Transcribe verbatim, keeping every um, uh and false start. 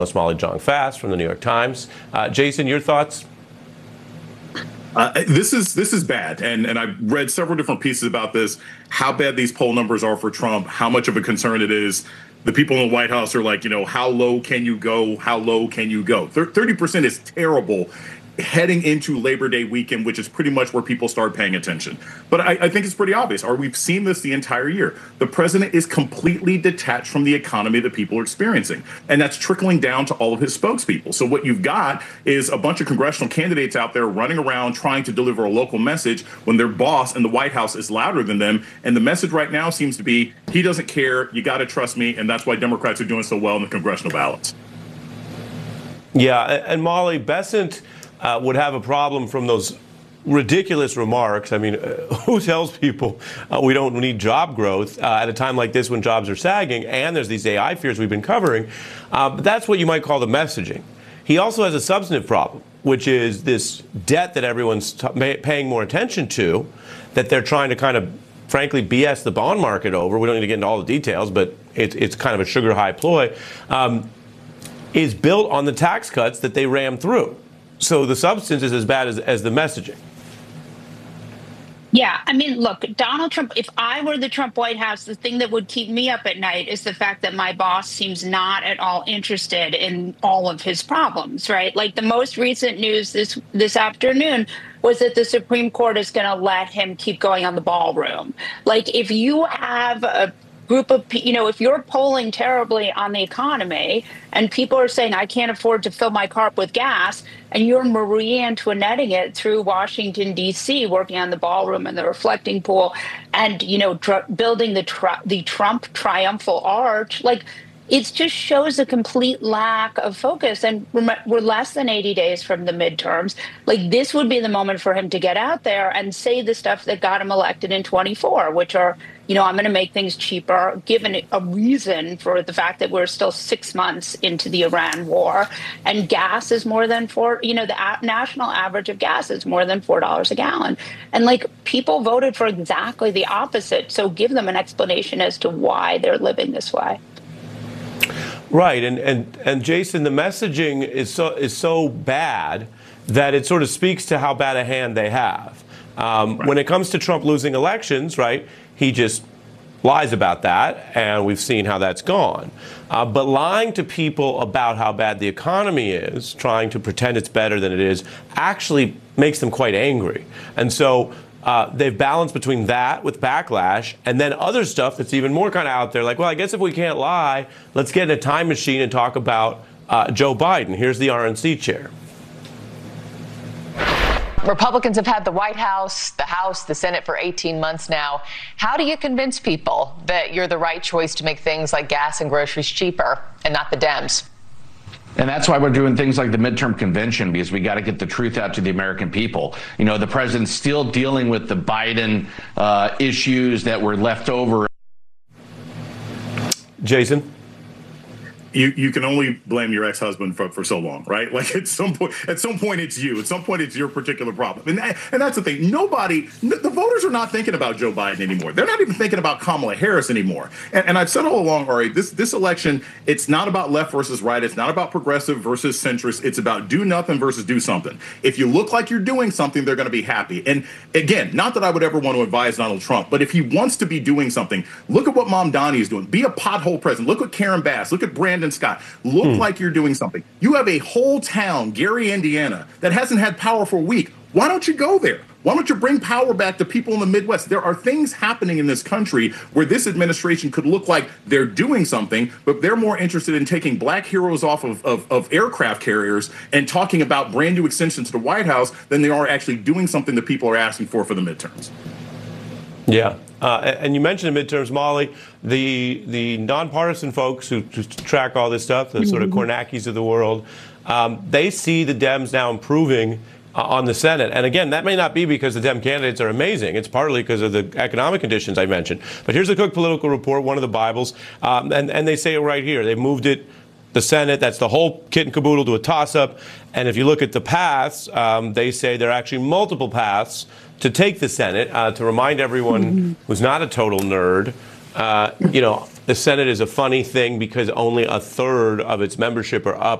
Molly Jong-Fast from the New York Times. Uh, Jason, your thoughts? Uh, this is this is bad, and and I've read several different pieces about this. How bad these poll numbers are for Trump, how much of a concern it is. The people in the White House are like, you know, how low can you go? How low can you go? thirty percent is terrible heading into Labor Day weekend, which is pretty much where people start paying attention. But I, I think it's pretty obvious, or we've seen this the entire year. The president is completely detached from the economy that people are experiencing, and that's trickling down to all of his spokespeople. So what you've got is a bunch of congressional candidates out there running around trying to deliver a local message when their boss in the White House is louder than them. And the message right now seems to be, he doesn't care, you got to trust me, and that's why Democrats are doing so well in the congressional ballots. Yeah, and Molly, Bessent Uh, would have a problem from those ridiculous remarks. I mean, uh, who tells people uh, we don't need job growth uh, at a time like this when jobs are sagging and there's these A I fears we've been covering? Uh, but that's what you might call the messaging. He also has a substantive problem, which is this debt that everyone's t- paying more attention to, that they're trying to kind of, frankly, B S the bond market over. We don't need to get into all the details, but it, it's kind of a sugar high ploy, um, is built on the tax cuts that they rammed through. So the substance is as bad as, as the messaging. Yeah, I mean, look, Donald Trump, if I were the Trump White House, the thing that would keep me up at night is the fact that my boss seems not at all interested in all of his problems, right? Like the most recent news this this afternoon was that the Supreme Court is going to let him keep going on the ballroom. Like if you have a group of, you know, if you're polling terribly on the economy and people are saying, I can't afford to fill my car up with gas, and you're Marie Antoinetting it through Washington, D C, working on the ballroom and the reflecting pool and, you know, tr- building the, tr- the Trump triumphal arch, like it just shows a complete lack of focus. And we're less than eighty days from the midterms. Like this would be the moment for him to get out there and say the stuff that got him elected in twenty-four, which are, you know, I'm going to make things cheaper, given a reason for the fact that we're still six months into the Iran war. And gas is more than four, you know, the a- national average of gas is more than four dollars a gallon. And like people voted for exactly the opposite. So give them an explanation as to why they're living this way. Right. And, and, and Jason, the messaging is so, is so bad that it sort of speaks to how bad a hand they have. Um, right. When it comes to Trump losing elections, right, he just lies about that, and we've seen how that's gone. Uh, but lying to people about how bad the economy is, trying to pretend it's better than it is, actually makes them quite angry. And so uh, they've balanced between that with backlash and then other stuff that's even more kind of out there, like, well, I guess if we can't lie, let's get in a time machine and talk about uh, Joe Biden. Here's the R N C chair. Republicans have had the White House, the House, the Senate for eighteen months now. How do you convince people that you're the right choice to make things like gas and groceries cheaper and not the Dems? And that's why we're doing things like the midterm convention, because we got to get the truth out to the American people. You know, the president's still dealing with the Biden uh, issues that were left over. Jason? You you can only blame your ex-husband for, for so long, right? Like at some point, at some point it's you. At some point it's your particular problem, and that, and that's the thing. Nobody, the voters are not thinking about Joe Biden anymore. They're not even thinking about Kamala Harris anymore. And, and I've said all along, Ari, this this election, it's not about left versus right. It's not about progressive versus centrist. It's about do nothing versus do something. If you look like you're doing something, they're going to be happy. And again, not that I would ever want to advise Donald Trump, but if he wants to be doing something, look at what Mom Donnie is doing. Be a pothole president. Look at Karen Bass. Look at Brandon Scott. Look hmm. like you're doing something. You have a whole town, Gary, Indiana, that hasn't had power for a week. Why don't you go there? Why don't you bring power back to people in the Midwest? There are things happening in this country where this administration could look like they're doing something, but they're more interested in taking black heroes off of, of, of aircraft carriers and talking about brand new extensions to the White House than they are actually doing something that people are asking for for the midterms. Yeah. Uh, and you mentioned the midterms, Molly. The the nonpartisan folks who, who track all this stuff, the mm-hmm. sort of Kornackis of the world, um, they see the Dems now improving uh, on the Senate. And again, that may not be because the Dem candidates are amazing. It's partly because of the economic conditions I mentioned. But here's a quick political report, one of the Bibles, um, and, and they say it right here. They moved it, the Senate, that's the whole kit and caboodle, to a toss-up. And if you look at the paths, um, they say there are actually multiple paths to take the Senate. Uh, to remind everyone mm-hmm. who's not a total nerd, uh, you know, the Senate is a funny thing because only a third of its membership are up